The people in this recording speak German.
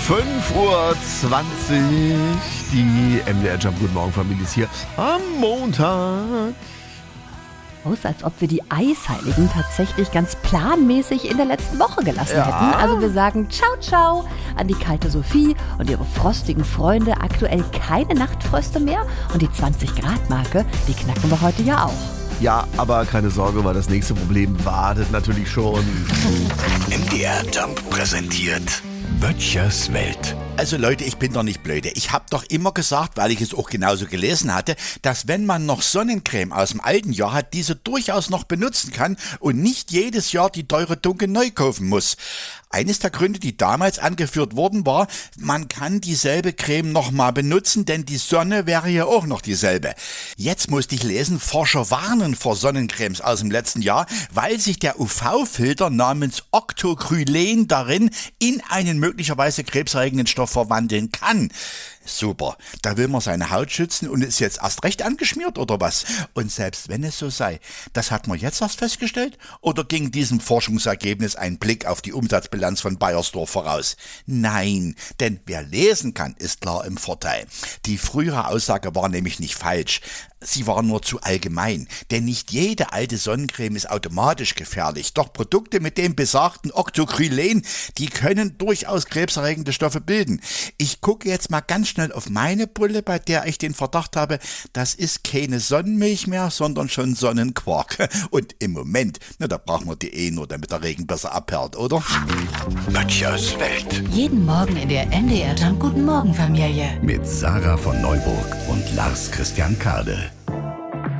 5:20 Uhr, die MDR Jump Guten Morgen Familie ist hier am Montag. Aus, als ob wir die Eisheiligen tatsächlich ganz planmäßig in der letzten Woche gelassen hätten. Also wir sagen ciao, ciao an die kalte Sophie und ihre frostigen Freunde. Aktuell keine Nachtfröste mehr und die 20-Grad-Marke, die knacken wir heute ja auch. Ja, aber keine Sorge, weil das nächste Problem wartet natürlich schon. MDR Jump präsentiert Böttchers Welt. Also Leute, ich bin doch nicht blöde. Ich habe doch immer gesagt, weil ich es auch genauso gelesen hatte, dass wenn man noch Sonnencreme aus dem alten Jahr hat, diese durchaus noch benutzen kann und nicht jedes Jahr die teure Dunkel neu kaufen muss. Eines der Gründe, die damals angeführt wurden, war, man kann dieselbe Creme nochmal benutzen, denn die Sonne wäre ja auch noch dieselbe. Jetzt musste ich lesen, Forscher warnen vor Sonnencremes aus dem letzten Jahr, weil sich der UV-Filter namens Octocrylen darin in einen möglicherweise krebserregenden Stoff verwandeln kann. Super, da will man seine Haut schützen und ist jetzt erst recht angeschmiert oder was? Und selbst wenn es so sei, das hat man jetzt erst festgestellt? Oder ging diesem Forschungsergebnis ein Blick auf die Umsatzbilanz von Bayersdorf voraus? Nein, denn wer lesen kann, ist klar im Vorteil. Die frühere Aussage war nämlich nicht falsch. Sie war nur zu allgemein, denn nicht jede alte Sonnencreme ist automatisch gefährlich. Doch Produkte mit dem besagten Octocrylen, die können durchaus krebserregende Stoffe bilden. Ich gucke jetzt mal ganz schnell auf meine Brille, bei der ich den Verdacht habe, das ist keine Sonnenmilch mehr, sondern schon Sonnenquark. Und im Moment, da brauchen wir die nur, damit der Regen besser abperlt, oder? Böttchers Welt. Jeden Morgen in der MDR Jump Guten Morgen Familie. Mit Sarah von Neuburg und Lars Christian Kade.